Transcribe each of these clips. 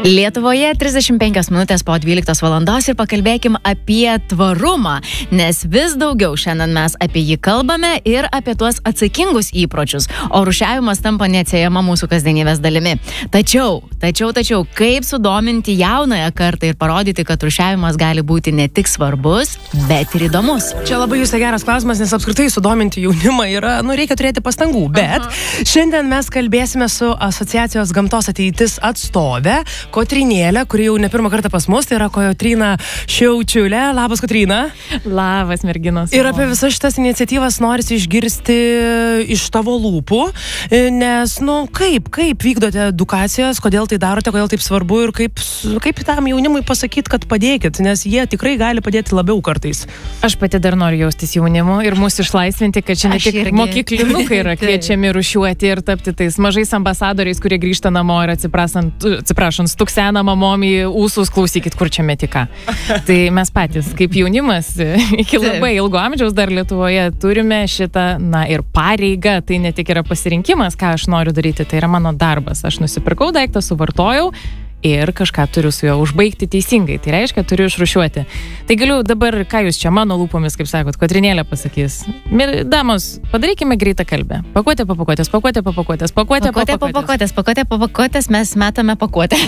Lietuvoje 35 minutės po 12 valandos ir pakalbėkim apie tvarumą, nes vis daugiau šiandien mes apie jį kalbame ir apie tuos atsakingus įpročius, o rūšiavimas tampa neatsiejama mūsų kasdienybės dalimi. Tačiau, kaip sudominti jaunąją kartą ir parodyti, kad rūšiavimas gali būti ne tik svarbus, bet ir įdomus? Čia labai jūsų geras klausimas, nes apskritai sudominti jaunimą yra, reikia turėti pastangų, bet šiandien mes kalbėsime su Asociacijos gamtos ateitis atstove Kotrinėlė, kuri jau ne pirmą kartą pas mus, tai yra Kotryna Šiaučiulė. Labas, Kotryna. Labas, merginos. Ir apie visas šitas iniciatyvas norisi išgirsti iš tavo lūpų, nes, kaip vykdote edukacijas, kodėl tai darote, kodėl taip svarbu ir kaip tam jaunimui pasakyti, kad padėkit, nes jie tikrai gali padėti labiau kartais. Aš pati dar noriu jaustis jaunimu ir mūsų išlaisvinti, kad čia ne tik mokyklinukai yra kviečiami rūšiuoti ir tapti tais mažais ambasadoriais, kurie grįžta namo ir atsiprašant, stuksena mamom į ūsus, klausykit, kur čia metika. Tai mes patys, kaip jaunimas, iki labai ilgo amžiaus dar Lietuvoje turime šitą, ir pareigą, tai ne tik yra pasirinkimas, ką aš noriu daryti, tai yra mano darbas. Aš nusipirkau daiktą, suvartojau ir kažką turiu su juo užbaigti teisingai. Tai reiškia, turiu išrūšiuoti. Tai galiu dabar, ką jūs čia mano lūpomis, kaip sakot, Kotrinėlė pasakys. Damos, padarykime greitą kalbę. Pakuotė, mes metame pakuotę.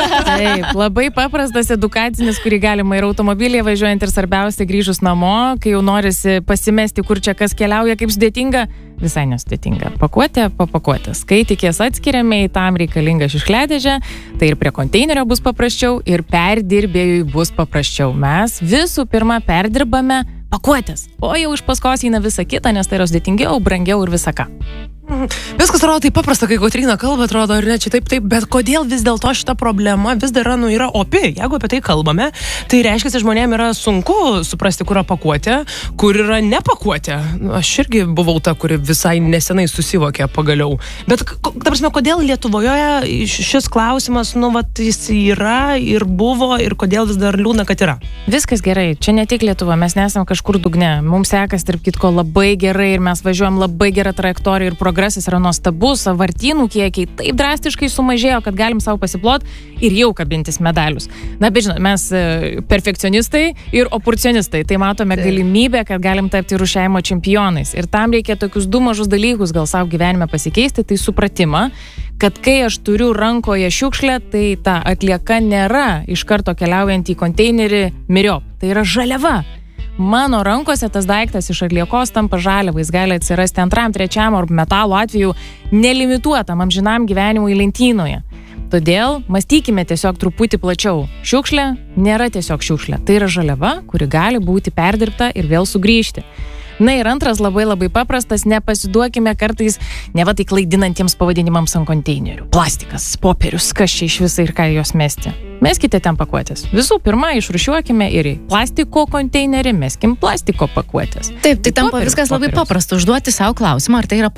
Taip, labai paprastas edukacinis, kurį galima ir automobilyje važiuojant ir svarbiausia grįžus namo, kai jau norisi pasimesti, kur čia kas keliauja, kaip sudėtinga. Visai nesudėtinga. Pakuotė po pakuotės. Kai tik jas atskiriame, į tam reikalingą šiukšliadėžę, tai ir prie konteinerio bus paprasčiau, ir perdirbėjui bus paprasčiau. Mes visų pirma perdirbame pakuotės, o jau iš paskos eina visa kita, nes tai yra sudėtingiau, brangiau ir visa ką. Viskas atrodo taip paprasta, kai Kotryna kalba, atrodo, ar ne, čia taip, bet kodėl vis dėlto šita problema vis dar yra opi? Jeigu apie tai kalbame, tai reiškia, kad žmonėms yra sunku suprasti, kur yra pakuotė, kur yra nepakuotė. Aš irgi buvau ta, kuri visai nesenai susivokė pagaliau. Bet, ta prasme, kodėl Lietuvoje šis klausimas, jis yra ir buvo, ir kodėl vis dar liūdna, kad yra? Viskas gerai, čia ne tik Lietuva, mes nesam kažkur dugne. Mums sekas, tarp kitko, labai gerai ir mes važiuojam labai gerą trajektoriją ir progresas yra nuostabus, vartynų kiekiai taip drastiškai sumažėjo, kad galim savo pasiplot ir jau kabintis medalius. Bet žinot, mes perfekcionistai ir oportunistai, tai matome galimybę, kad galim tapti rūšiavimo čempionais. Ir tam reikia tokius du mažus dalykus gal savo gyvenime pasikeisti, tai supratimą, kad kai aš turiu rankoje šiukšlę, tai ta atlieka nėra iš karto keliaujant į konteinerį miriop. Tai yra žaliava. Mano rankose tas daiktas iš atliekos tampa žaliavais, gali atsirasti antram, trečiam ar metalo atveju nelimituotam amžinam gyvenimui lentynoje. Todėl mąstykime tiesiog truputį plačiau. Šiukšlė nėra tiesiog šiukšlė. Tai yra žaliava, kuri gali būti perdirbta ir vėl sugrįžti. Ir antras labai paprastas, nepasiduokime kartais tai klaidinantiems pavadinimams ant konteinerių. Plastikas, popierius, kas čia iš visai ir ką jos mesti. Meskite ten pakuotės. Visų pirma, išrūšiuokime ir į plastiko konteinerį, meskim plastiko pakuotės. Taip, tai tampa viskas labai paprasta. Užduoti savo klausimą, ar tai yra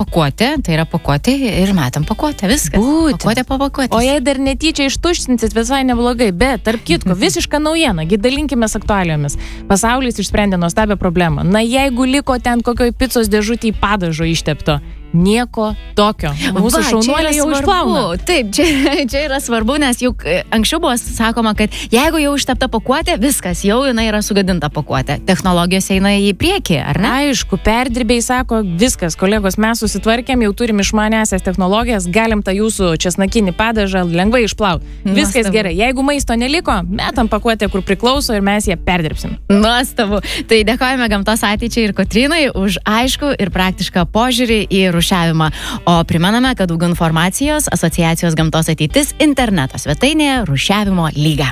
pakuotė ir metam pakuotę. Viskas. Pakuotė po pakuotės. O jei dar netyčia ištuštinsit, visai neblogai, bet tarp kitko, visiška naujiena, dalinkimės aktualijomis. Pasaulis išsprendė nuostabią problemą. Jeigu liko ten kokioj picos dėžutėj padažo ištepto, nieko tokio. Mūsų šaunuoliai jau išplauna. Taip, čia yra svarbu, nes juk anksčiau buvo sakoma, kad jeigu jau ištepta pakuotė, viskas, jau jinai yra sugadinta pakuotė. Technologijos eina į priekį, ar ne? Aišku, perdirbėjai sako, viskas, kolegos, mes susitvarkėm, jau turim išmaniąsias technologijas, galim tą jūsų česnakinį padažą lengvai išplauti. Viskas gerai. Jeigu maisto neliko, metam pakuotę, kur priklauso ir mes ją perdirbsim. Nuostabu. Tai dėkojame Gamtos ateičiai ir Kotrynai už aišku ir praktišką požiūrį į rūšiavimą. O primename, kad daugiau informacijos Asociacijos gamtos ateitis interneto svetainėje Rūšiavimo lyga.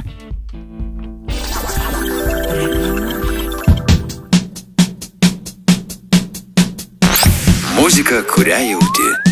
Muzika, kurią jauti.